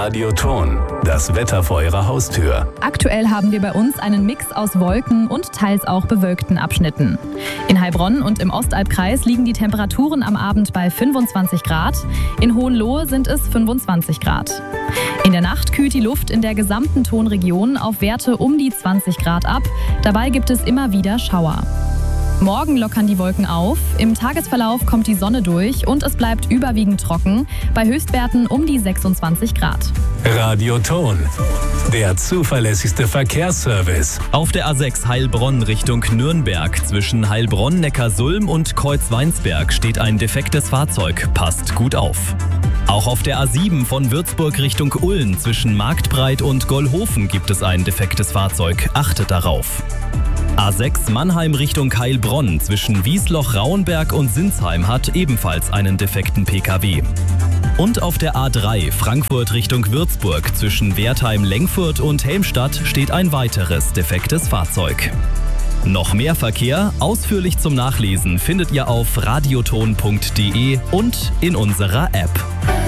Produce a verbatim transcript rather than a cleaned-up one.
Radioton, das Wetter vor Ihrer Haustür. Aktuell haben wir bei uns einen Mix aus Wolken und teils auch bewölkten Abschnitten. In Heilbronn und im Ostalbkreis liegen die Temperaturen am Abend bei fünfundzwanzig Grad. In Hohenlohe sind es fünfundzwanzig Grad. In der Nacht kühlt die Luft in der gesamten Tonregion auf Werte um die zwanzig Grad ab. Dabei gibt es immer wieder Schauer. Morgen lockern die Wolken auf, im Tagesverlauf kommt die Sonne durch und es bleibt überwiegend trocken, bei Höchstwerten um die sechsundzwanzig Grad. Radioton, der zuverlässigste Verkehrsservice. Auf der A sechs Heilbronn Richtung Nürnberg zwischen Heilbronn-Neckarsulm und Kreuzweinsberg steht ein defektes Fahrzeug. Passt gut auf. Auch auf der A sieben von Würzburg Richtung Ulm zwischen Marktbreit und Gollhofen gibt es ein defektes Fahrzeug. Achtet darauf. A sechs Mannheim Richtung Heilbronn zwischen Wiesloch-Rauenberg und Sinsheim hat ebenfalls einen defekten P K W. Und auf der A drei Frankfurt Richtung Würzburg zwischen Wertheim-Lengfurt und Helmstadt steht ein weiteres defektes Fahrzeug. Noch mehr Verkehr, ausführlich zum Nachlesen, findet ihr auf radioton punkt de und in unserer App.